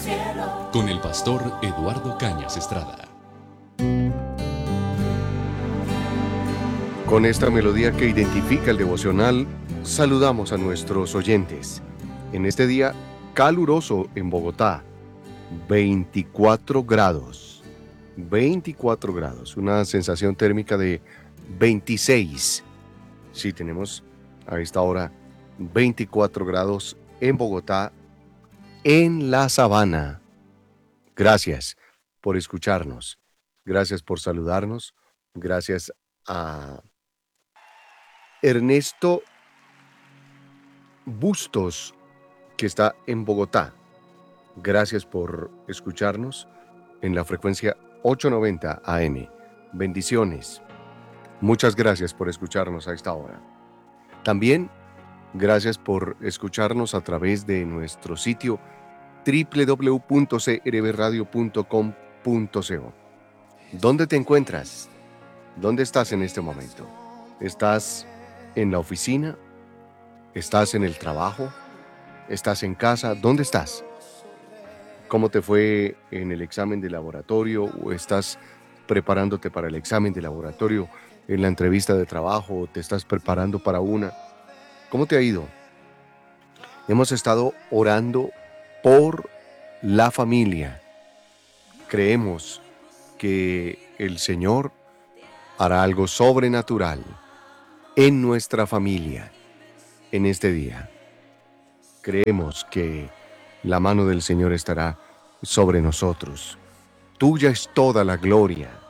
con el pastor Eduardo Cañas Estrada. Con esta melodía que identifica el devocional, saludamos a nuestros oyentes. En este día caluroso en Bogotá, 24 grados. 24 grados, una sensación térmica de 26. Sí, tenemos a esta hora 24 grados en Bogotá, en la sabana. Gracias por escucharnos. Gracias por saludarnos. Gracias a Ernesto Bustos, que está en Bogotá. Gracias por escucharnos en la frecuencia 890 AM. Bendiciones. Muchas gracias por escucharnos a esta hora. También gracias por escucharnos a través de nuestro sitio www.crbradio.com.co. ¿Dónde te encuentras? ¿Dónde estás en este momento? ¿Estás en la oficina? ¿Estás en el trabajo? ¿Estás en casa? ¿Dónde estás? ¿Cómo te fue en el examen de laboratorio? ¿O estás preparándote para el examen de laboratorio en la entrevista de trabajo? ¿O te estás preparando para una? ¿Cómo te ha ido? Hemos estado orando por la familia. Creemos que el Señor hará algo sobrenatural en nuestra familia en este día. Creemos que la mano del Señor estará sobre nosotros. Tuya es toda la gloria,